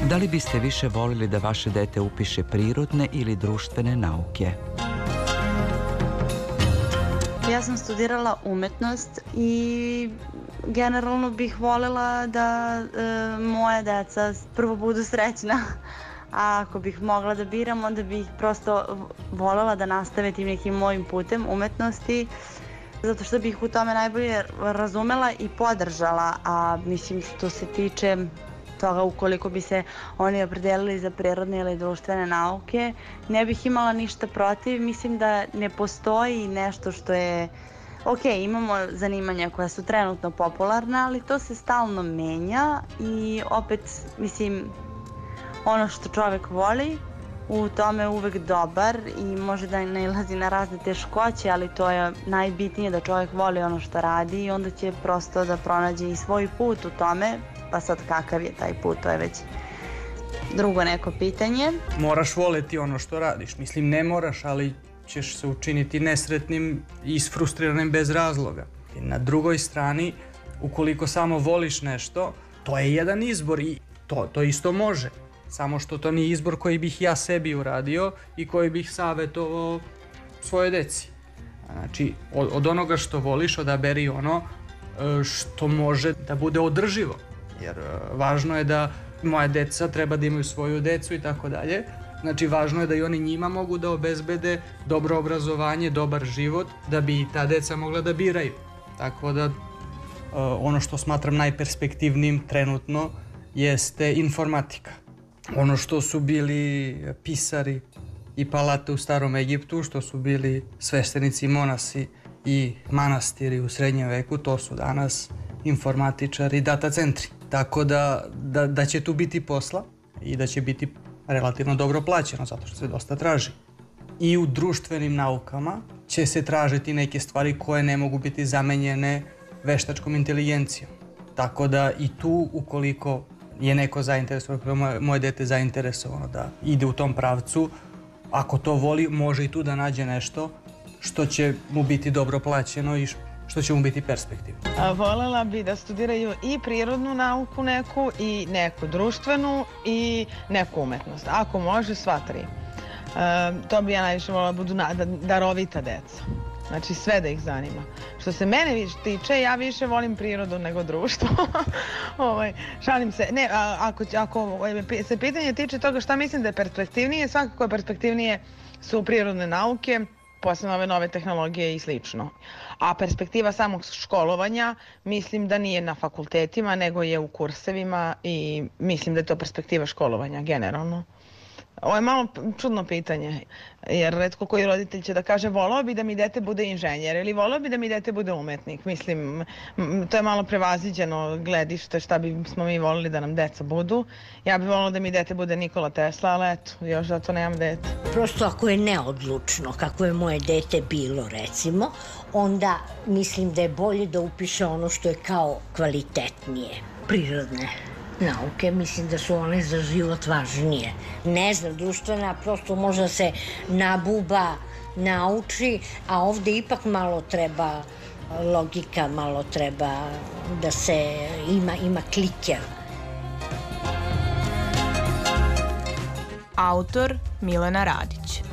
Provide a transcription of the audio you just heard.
Da li biste više volili da vaše dete upiše prirodne ili društvene nauke? Ja sam studirala umetnost i generalno bih voljela da moja deca prvo budu srećna, a ako bih mogla da biram, onda bih prosto voljela da nastave tim nekim mojim putem umetnosti, zato što bih u tome najbolje razumela i podržala, a mislim što se tiče toga ukoliko bi se oni opredelili za prirodne ili društvene nauke, ne bih imala ništa protiv. Mislim da ne postoji nešto što je... Ok, imamo zanimanja koja su trenutno popularna, ali to se stalno menja i opet, mislim, ono što čovek voli, u tome je uvek dobar i može da nailazi na razne teškoće, ali to je najbitnije da čovek voli ono što radi i onda će prosto da pronađe i svoj put u tome. Pa sad kakav je taj put, to je već drugo neko pitanje. Moraš voleti ono što radiš. Mislim, ne moraš, ali ćeš se učiniti nesretnim i isfrustriranim bez razloga. I na drugoj strani, ukoliko samo voliš nešto, to je jedan izbor i to isto može. Samo što to nije izbor koji bih ja sebi uradio i koji bih savjetovao svojoj deci. Znači, od onoga što voliš, odaberi ono što može da bude održivo. Jer važno je da moja deca treba da imaju svoju decu i tako dalje. Znači, važno je da i oni njima mogu da obezbede dobro obrazovanje, dobar život, da bi i ta deca mogla da biraju. Tako da, ono što smatram najperspektivnijim trenutno jeste informatika. Ono što su bili pisari i palate u starom Egiptu, što su bili sveštenici, monasi i manastiri u srednjem veku, to su danas informatičari i data centri. Tako da će tu biti posla i da će biti relativno dobro plaćeno, zato što se dosta traži. I u društvenim naukama će se tražiti neke stvari koje ne mogu biti zamenjene veštačkom inteligencijom. Tako da i tu, ukoliko je neko zainteresovan, moje dete zainteresovano da ide u tom pravcu, ako to voli, može i tu da nađe nešto što će mu biti dobro plaćeno i što će mu biti perspektivno. Volela bi da studiraju i prirodnu nauku neku, i neku društvenu, i neku umetnost. Ako može, sva tri. To bi ja najviše volela budu darovita deca. Znači, sve da ih zanima. Što se mene tiče, ja više volim prirodu nego društvo. Šalim se. Ne, ako se pitanje tiče toga šta mislim da je perspektivnije, svakako je perspektivnije su prirodne nauke, posebno ove nove tehnologije i slično. A perspektiva samog školovanja mislim da nije na fakultetima, nego je u kursevima i mislim da je to perspektiva školovanja generalno. Ovo je malo čudno pitanje, jer retko koji roditelj će da kaže volao bi da mi dete bude inženjer ili volao bi da mi dete bude umetnik. Mislim, to je malo prevaziđeno gledište šta bismo mi volili da nam deca budu. Ja bih volila da mi dete bude Nikola Tesla, ali eto, još zato nemam dete. Prosto ako je neodlučno, kako je moje dete bilo recimo, onda mislim da je bolje da upiše ono što je kao kvalitetnije, prirodne nauke, mislim da su one za život važnije. Ne znam, društvena prosto možda se nabuba, nauči, a ovde ipak malo treba logika, malo treba da se ima kliker. Autor Milena Radić.